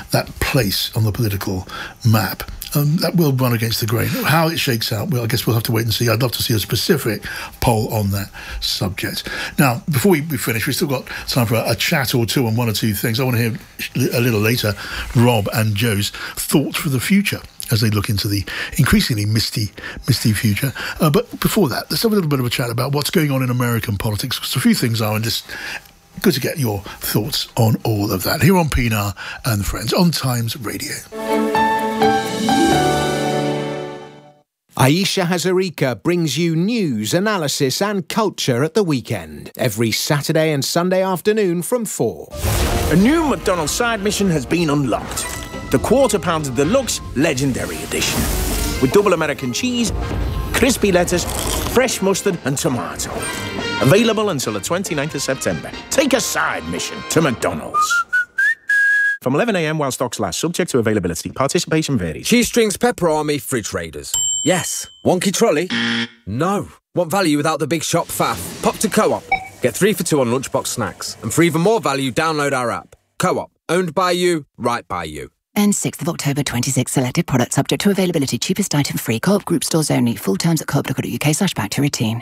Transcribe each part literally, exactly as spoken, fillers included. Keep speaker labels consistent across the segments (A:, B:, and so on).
A: that place on the political map. Um, that will run against the grain. How it shakes out, well, I guess we'll have to wait and see. I'd love to see a specific poll on that subject. Now, before we, we finish, we've still got time for a, a chat or two on one or two things. I want to hear a little later Rob and Joe's thoughts for the future as they look into the increasingly misty, misty future. Uh, but before that, let's have a little bit of a chat about what's going on in American politics, because a few things are, and just good to get your thoughts on all of that. Here on Pinar and Friends on Times Radio.
B: Aisha Hazarika brings you news, analysis and culture at the weekend, every Saturday and Sunday afternoon from four.
C: A new McDonald's side mission has been unlocked. The Quarter Pounder Deluxe Legendary Edition. With double American cheese, crispy lettuce, fresh mustard and tomato. Available until the twenty-ninth of September. Take a side mission to McDonald's. From eleven a m while stocks last, subject to availability. Participation varies.
D: Cheese strings, pepper army, fridge raiders. Yes. Wonky trolley? No. Want value without the big shop faff? Pop to Co-op. Get three for two on lunchbox snacks. And for even more value, download our app. Co-op. Owned by you, right by you.
E: And sixth of October twenty-six, selected products subject to availability. Cheapest item free. Co-op group stores only. Full terms at co op dot co dot uk slash back to routine.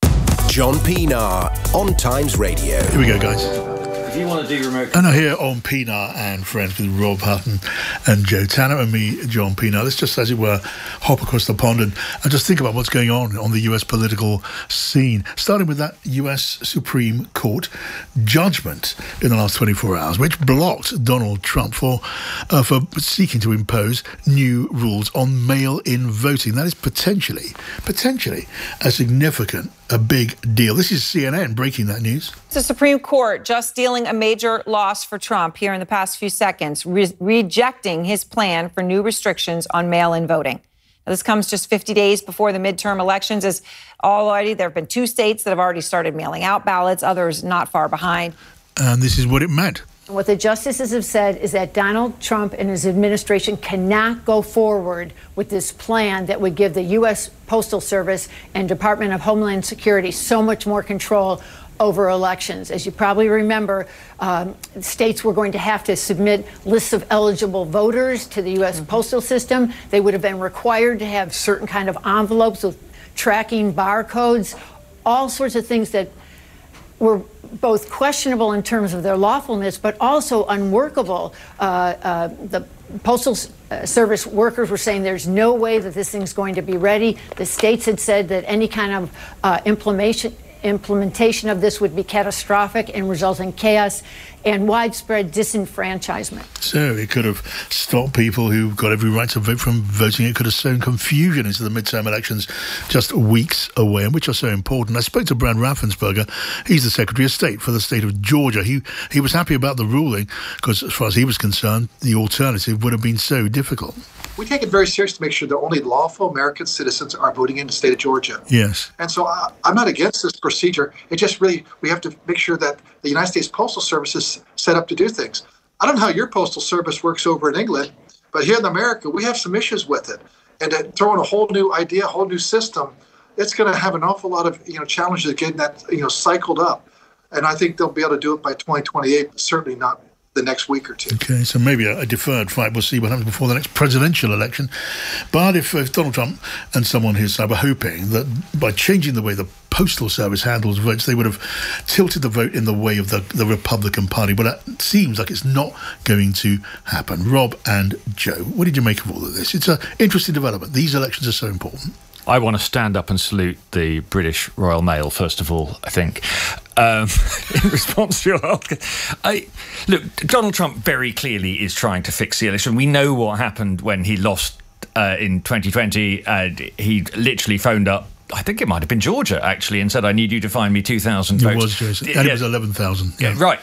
F: John Pinar on Times Radio.
A: Here we go, guys.
G: If you want to do remote...
A: And I'm here on Pinar and Friends with Rob Hutton and Joe Tanner and me, John Pinar. Let's just, as it were, hop across the pond and, and just think about what's going on on the U S political scene, starting with that U S Supreme Court judgment in the last twenty-four hours, which blocked Donald Trump for uh, for seeking to impose new rules on mail-in voting. That is potentially, potentially a significant, a big deal. This is C N N breaking that news.
H: The Supreme Court just dealing a major loss for Trump here in the past few seconds, re- rejecting his plan for new restrictions on mail-in voting. Now, this comes just fifty days before the midterm elections, as already there have been two states that have already started mailing out ballots, others not far behind.
A: And this is what it meant.
I: What the justices have said is that Donald Trump and his administration cannot go forward with this plan that would give the U S Postal Service and Department of Homeland Security so much more control over elections. As you probably remember, um, states were going to have to submit lists of eligible voters to the U S Mm-hmm. postal system. They would have been required to have certain kind of envelopes with tracking barcodes, all sorts of things that were both questionable in terms of their lawfulness, but also unworkable. Uh, uh, the Postal Service workers were saying there's no way that this thing's going to be ready. The states had said that any kind of uh, implementation implementation of this would be catastrophic and result in chaos and widespread disenfranchisement.
A: So it could have stopped people who got every right to vote from voting. It could have sown confusion into the midterm elections just weeks away, and which are so important. I spoke to Brad Raffensperger. He's the Secretary of State for the state of Georgia. He he was happy about the ruling because, as far as he was concerned, the alternative would have been so difficult.
J: We take it very seriously to make sure that only lawful American citizens are voting in the state of Georgia.
A: Yes.
J: And so I, I'm not against this procedure. It just really, we have to make sure that the United States Postal Service is set up to do things. I don't know how your postal service works over in England, but here in America, we have some issues with it. And to throw in a whole new idea, a whole new system, it's going to have an awful lot of, you know, challenges getting that, you know, cycled up. And I think they'll be able to do it by twenty twenty-eight, but certainly not the next week or two.
A: Okay, so maybe a, a deferred fight. We'll see what happens before the next presidential election. But if, if Donald Trump and someone his side were hoping that by changing the way the Postal Service handles votes, they would have tilted the vote in the way of the, the Republican Party. But that seems like it's not going to happen. Rob and Joe, what did you make of all of this? It's an interesting development. These elections are so important.
G: I want to stand up and salute the British Royal Mail, first of all, I think, um, in response to your health. I, look, Donald Trump very clearly is trying to fix the election. We know what happened when he lost uh, in twenty twenty. Uh, he literally phoned up, I think it might have been Georgia, actually, and said, I need you to find me two thousand votes.
A: It was, Jason. And yeah. It was eleven thousand.
G: Yeah. Yeah, right.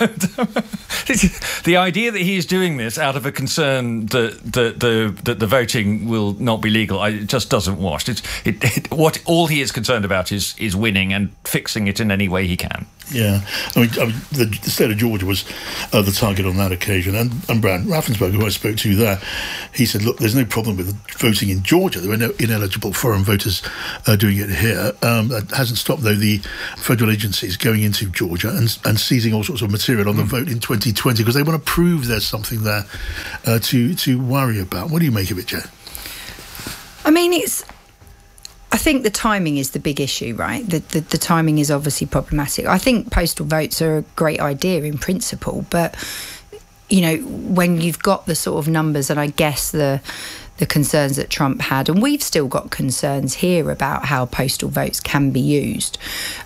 G: The idea that he is doing this out of a concern that the, the, that the voting will not be legal, I, it just doesn't wash. It's, it, it, what all he is concerned about is, is winning and fixing it in any way he can.
A: Yeah, I mean, I mean the, the state of Georgia was uh, the target on that occasion, and, and Brad Raffensperger, who I spoke to there, he said, look, there's no problem with voting in Georgia. There are no ineligible foreign voters uh, doing it here. Um, that hasn't stopped, though, the federal agencies going into Georgia and, and seizing all sorts of material on the mm. vote in twenty twenty because they want to prove there's something there uh, to, to worry about. What do you make of it, Jo?
K: I mean, it's... I think the timing is the big issue, right? The, the the timing is obviously problematic. I think postal votes are a great idea in principle, but, you know, when you've got the sort of numbers and I guess the the concerns that Trump had, and we've still got concerns here about how postal votes can be used,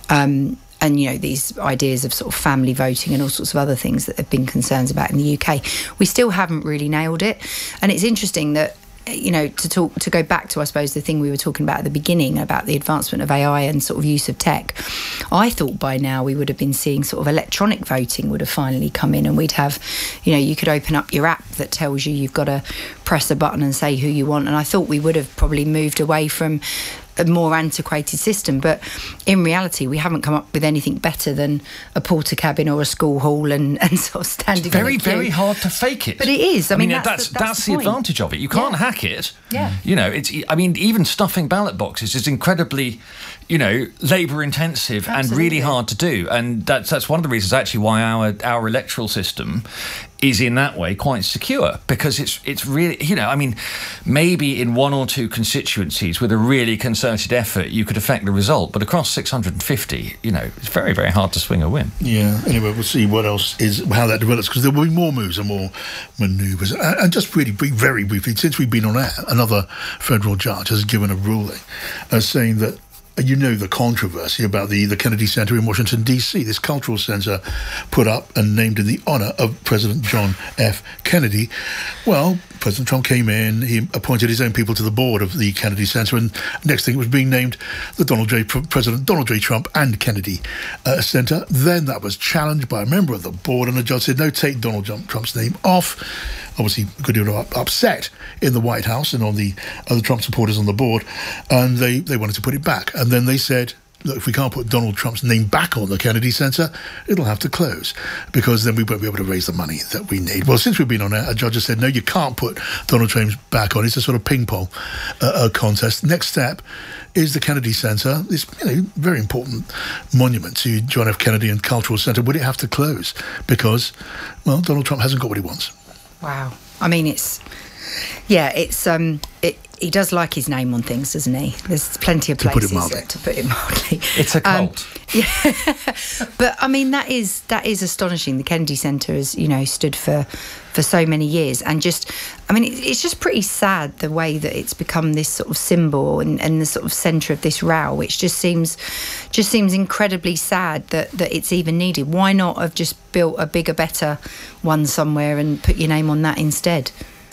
K: um, and, you know, these ideas of sort of family voting and all sorts of other things that have been concerns about in the U K, we still haven't really nailed it. And it's interesting that, you know, to talk to go back to, I suppose, the thing we were talking about at the beginning about the advancement of A I and sort of use of tech. I thought by now we would have been seeing sort of electronic voting would have finally come in, and we'd have, you know, you could open up your app that tells you you've got to press a button and say who you want. And I thought we would have probably moved away from a more antiquated system, but in reality we haven't come up with anything better than a porter cabin or a school hall and, and sort of standing
G: it's very
K: in a queue.
G: Very hard to fake it,
K: but it is. I, I mean, mean
G: that's
K: that's, the,
G: that's,
K: that's
G: the,
K: the,
G: advantage of it. You can't
K: yeah.
G: hack it.
K: Yeah,
G: you know, it's. I mean, even stuffing ballot boxes is incredibly, you know, labour intensive
K: Absolutely.
G: and really hard to do, and that's that's one of the reasons actually why our our electoral system is in that way quite secure, because it's it's really, you know, I mean, maybe in one or two constituencies with a really concerted effort you could affect the result, but across six hundred fifty, you know, it's very, very hard to swing a win.
A: Yeah, anyway, we'll see what else is, how that develops, because there will be more moves and more manoeuvres. And just really, very briefly, since we've been on air, another federal judge has given a ruling uh, saying that, you know, the controversy about the, the Kennedy Center in Washington, D C, this cultural center put up and named in the honor of President John F. Kennedy. Well, President Trump came in, he appointed his own people to the board of the Kennedy Center, and next thing it was being named the Donald J. President Donald J. Trump and Kennedy uh, Center. Then that was challenged by a member of the board, and the judge said, no, take Donald Trump's name off. Obviously, good deal of upset in the White House and on the other Trump supporters on the board, and they, they wanted to put it back. And then they said, look, if we can't put Donald Trump's name back on the Kennedy Center, it'll have to close, because then we won't be able to raise the money that we need. Well, since we've been on air, a judge has said, no, you can't put Donald Trump's back on. It's a sort of ping pong uh, contest. Next step is the Kennedy Center, this, you know, very important monument to John F. Kennedy and Cultural Center. Would it have to close? Because, well, Donald Trump hasn't got what he wants.
K: Wow. I mean, it's, yeah, it's, um, it, he does like his name on things, doesn't he? There's plenty of places, to put it mildly. To put it mildly.
G: It's a cult.
K: Um, yeah. But, I mean, that is that is astonishing. The Kennedy Center has, you know, stood for, for so many years. And just, I mean, it, it's just pretty sad the way that it's become this sort of symbol and, and the sort of centre of this row, which just seems just seems incredibly sad that, that it's even needed. Why not have just built a bigger, better one somewhere and put your name on that instead?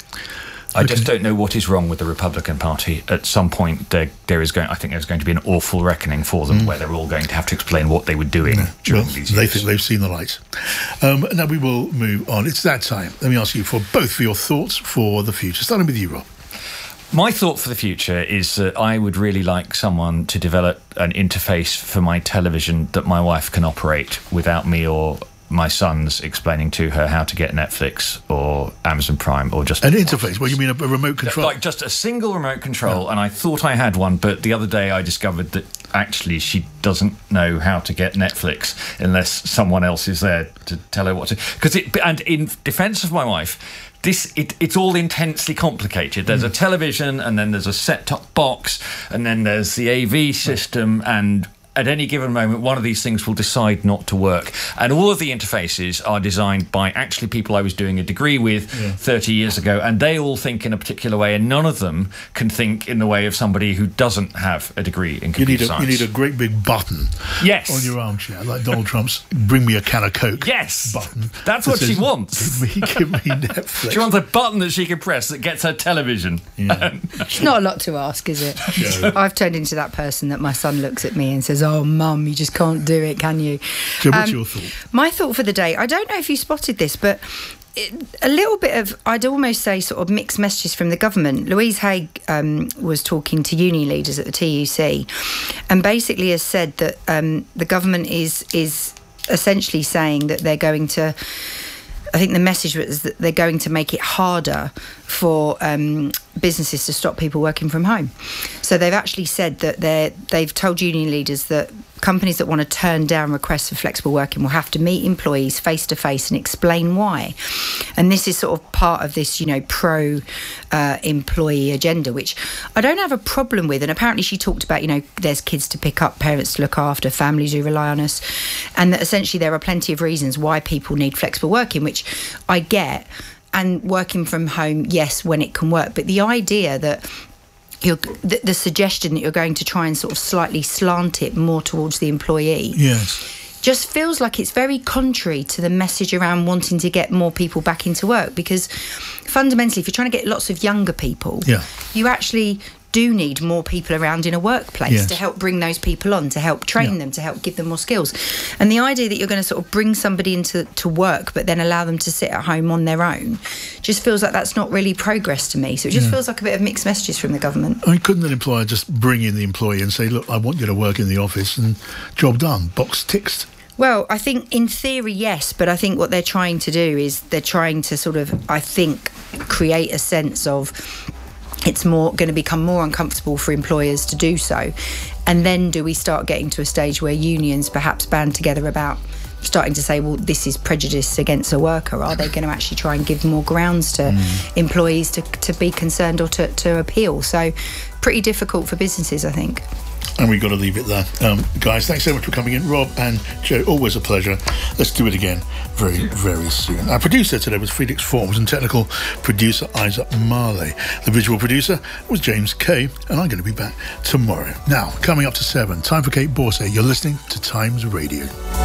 G: I just don't know what is wrong with the Republican Party. At some point, there, there is going. I think there's going to be an awful reckoning for them, mm. where they're all going to have to explain what they were doing yeah. during
A: well,
G: these
A: they
G: years.
A: think they've seen the light. Um, now we will move on. It's that time. Let me ask you for both for your thoughts for the future. Starting with you, Rob.
G: My thought for the future is that I would really like someone to develop an interface for my television that my wife can operate without me or my sons explaining to her how to get Netflix or Amazon Prime or just...
A: An interface? Well, you mean a, a remote control?
G: Like just a single remote control, yeah. And I thought I had one, but the other day I discovered that actually she doesn't know how to get Netflix unless someone else is there to tell her what to... Because it, and in defence of my wife, this it, it's all intensely complicated. There's mm. a television, and then there's a set-top box, and then there's the A V system, right. and... at any given moment, one of these things will decide not to work. And all of the interfaces are designed by actually people I was doing a degree with yeah. thirty years ago, and they all think in a particular way, and none of them can think in the way of somebody who doesn't have a degree in computer
A: you need a,
G: science.
A: You need a great big button
G: yes.
A: on your armchair, like Donald Trump's bring me a can of Coke
G: yes.
A: button.
G: That's what says, she wants.
A: Give me, give me Netflix.
G: She wants a button that she can press that gets her television.
A: Yeah.
K: It's not a lot to ask, is it? No. I've turned into that person that my son looks at me and says, oh, Mum, you just can't do it, can you?
A: So what's um, your thought?
K: My thought for the day, I don't know if you spotted this, but it, a little bit of, I'd almost say, sort of mixed messages from the government. Louise Haigh um, was talking to uni leaders at the T U C and basically has said that um, the government is is essentially saying that they're going to, I think the message was that they're going to make it harder for um, businesses to stop people working from home. So they've actually said that they're, they've told union leaders that companies that want to turn down requests for flexible working will have to meet employees face to face and explain why. And this is sort of part of this, you know, pro uh, employee agenda, which I don't have a problem with. And apparently she talked about, you know, there's kids to pick up, parents to look after, families who rely on us, and that essentially there are plenty of reasons why people need flexible working, which I get. And working from home, yes, when it can work. But the idea that You're, the, the suggestion that you're going to try and sort of slightly slant it more towards the employee,
A: yes,
K: just feels like it's very contrary to the message around wanting to get more people back into work. Because fundamentally, if you're trying to get lots of younger people,
A: yeah.
K: you actually do need more people around in a workplace yes. to help bring those people on, to help train yeah. them, to help give them more skills. And the idea that you're going to sort of bring somebody into to work but then allow them to sit at home on their own just feels like that's not really progress to me. So it just yeah. feels like a bit of mixed messages from the government.
A: I mean, couldn't an employer just bring in the employee and say, look, I want you to work in the office, and job done, box ticked?
K: Well, I think in theory, yes, but I think what they're trying to do is they're trying to sort of, I think, create a sense of it's more going to become more uncomfortable for employers to do so. And then do we start getting to a stage where unions perhaps band together about starting to say, well, this is prejudice against a worker? Are they going to actually try and give more grounds to mm. employees to, to be concerned or to, to appeal? So pretty difficult for businesses, I think.
A: And we've got to leave it there. Um, guys, thanks so much for coming in. Rob and Joe, always a pleasure. Let's do it again very, very soon. Our producer today was Felix Forbes and technical producer Isaac Marley. The visual producer was James Kay, and I'm going to be back tomorrow. Now, coming up to seven, time for Kate Borsay. You're listening to Times Radio.